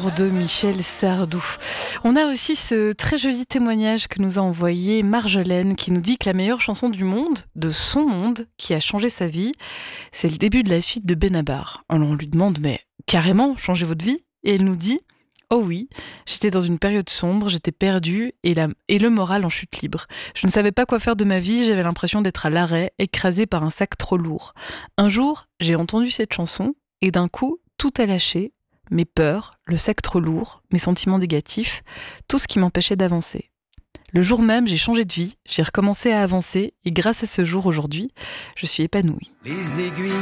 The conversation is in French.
d'amour de Michel Sardou. On a aussi ce très joli témoignage que nous a envoyé Marjolaine qui nous dit que la meilleure chanson du monde, de son monde, qui a changé sa vie, c'est le début de la suite de Benabar. Alors on lui demande, mais carrément, changez votre vie? Et elle nous dit, oh oui, j'étais dans une période sombre, j'étais perdue et le moral en chute libre. Je ne savais pas quoi faire de ma vie, j'avais l'impression d'être à l'arrêt, écrasée par un sac trop lourd. Un jour, j'ai entendu cette chanson et d'un coup, tout a lâché. Mes peurs, le sac trop lourd, mes sentiments négatifs, tout ce qui m'empêchait d'avancer. Le jour même, j'ai changé de vie, j'ai recommencé à avancer et grâce à ce jour aujourd'hui, je suis épanouie. Les aiguilles